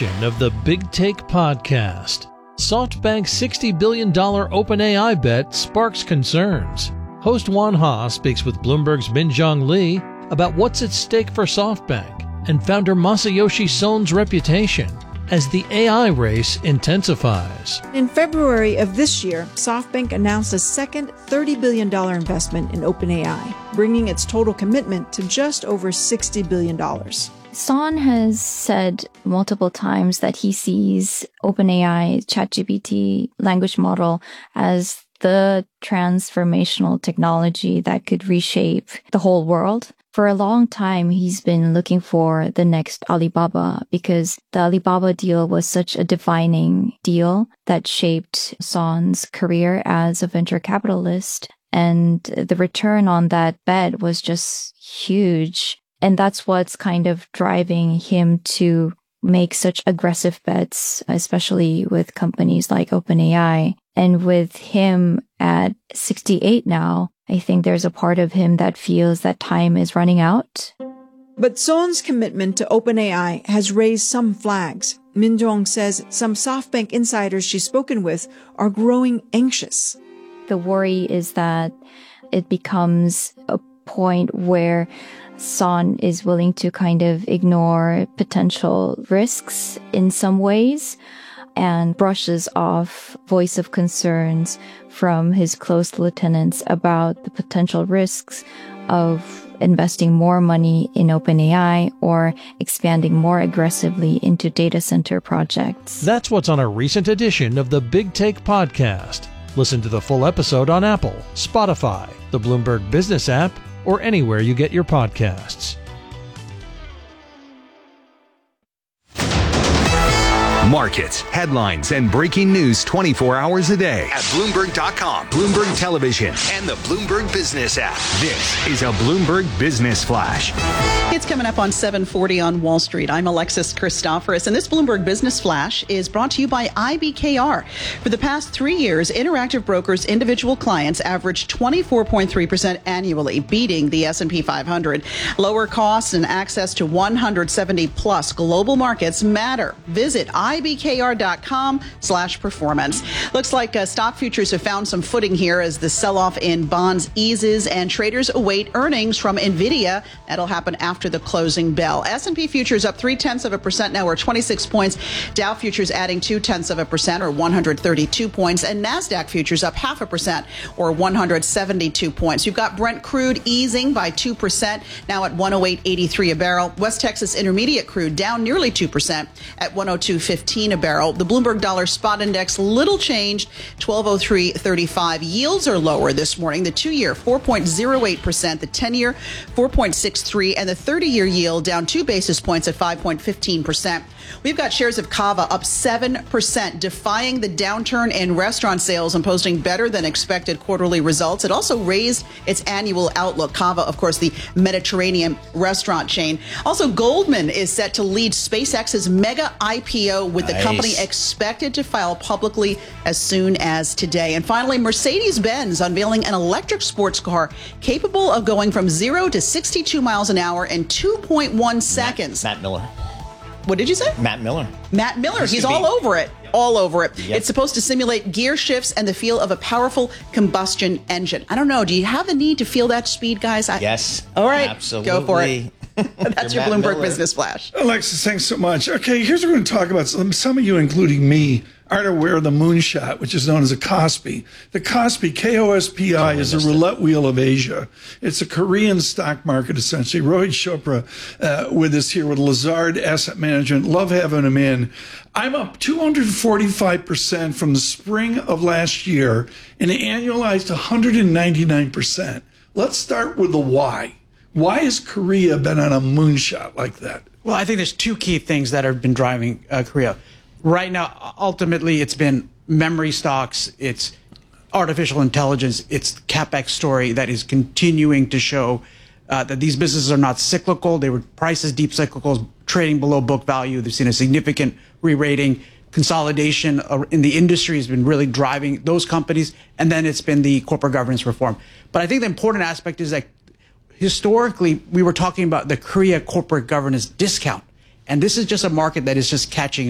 edition of the Big Take podcast. SoftBank's $60 billion OpenAI bet sparks concerns. Host Juan Ha speaks with Bloomberg's Minjong Lee about what's at stake for SoftBank and founder Masayoshi Son's reputation as the AI race intensifies. In February of this year, SoftBank announced a second $30 billion investment in OpenAI, bringing its total commitment to just over $60 billion. Son has said multiple times that he sees OpenAI ChatGPT language model as the transformational technology that could reshape the whole world. For a long time, he's been looking for the next Alibaba because the Alibaba deal was such a defining deal that shaped Son's career as a venture capitalist. And the return on that bet was just huge. And that's what's kind of driving him to make such aggressive bets, especially with companies like OpenAI. And with him at 68 now, I think there's a part of him that feels that time is running out. But Son's commitment to OpenAI has raised some flags. Minjong says some SoftBank insiders she's spoken with are growing anxious. The worry is that it becomes a point where Son is willing to kind of ignore potential risks in some ways and brushes off voice of concerns from his close lieutenants about the potential risks of investing more money in OpenAI or expanding more aggressively into data center projects. That's what's on a recent edition of the Big Take podcast. Listen to the full episode on Apple, Spotify, the Bloomberg Business app, or anywhere you get your podcasts. Markets, headlines, and breaking news 24 hours a day at Bloomberg.com, Bloomberg Television, and the Bloomberg Business app. This is a Bloomberg Business Flash. It's coming up on 7:40 on Wall Street. I'm Alexis Christoforous, and this Bloomberg Business Flash is brought to you by IBKR. For the past 3 years, Interactive Brokers' individual clients averaged 24.3% annually, beating the S&P 500. Lower costs and access to 170-plus global markets matter. Visit IBKR.com/performance. Looks like stock futures have found some footing here as the sell-off in bonds eases and traders await earnings from NVIDIA. That'll happen after the closing bell. S&P futures up 0.3% now, or 26 points. Dow futures adding 0.2%, or 132 points. And NASDAQ futures up 0.5%, or 172 points. You've got Brent crude easing by 2%, now at 108.83 a barrel. West Texas Intermediate crude down nearly 2% at 102.15 a barrel. The Bloomberg Dollar Spot Index little changed, 1203.35. Yields are lower this morning. The 2-year 4.08%, the 10-year 4.63, and the 30-year yield down 2 basis points at 5.15%. We've got shares of Cava up 7%, defying the downturn in restaurant sales and posting better than expected quarterly results. It also raised its annual outlook. Cava, of course, the Mediterranean restaurant chain. Also, Goldman is set to lead SpaceX's mega IPO, with the company expected to file publicly as soon as today. And finally, Mercedes-Benz unveiling an electric sports car capable of going from 0 to 62 miles an hour in 2.1 seconds. Matt Miller. What did you say? Matt Miller. Matt Miller. He's all over it. All over it. Yep. It's supposed to simulate gear shifts and the feel of a powerful combustion engine. I don't know. Do you have the need to feel that speed, guys? Yes. All right. Absolutely. Go for it. That's your Bloomberg Business Flash. Alexis, thanks so much. Okay, here's what we're going to talk about. Some of you, including me, aren't aware of the moonshot, which is known as a Kospi. The Kospi, K-O-S-P-I, is a roulette wheel of Asia. It's a Korean stock market, essentially. Rohit Chopra with us here with Lazard Asset Management. Love having him in. I'm up 245% from the spring of last year and annualized 199%. Let's start with the why. Why has Korea been on a moonshot like that? Well, I think there's two key things that have been driving Korea. Right now, ultimately, it's been memory stocks, it's artificial intelligence, it's the CapEx story that is continuing to show that these businesses are not cyclical. They were priced as deep cyclicals, trading below book value. They've seen a significant re-rating. Consolidation in the industry has been really driving those companies. And then it's been the corporate governance reform. But I think the important aspect is that historically, we were talking about the Korea corporate governance discount. And this is just a market that is just catching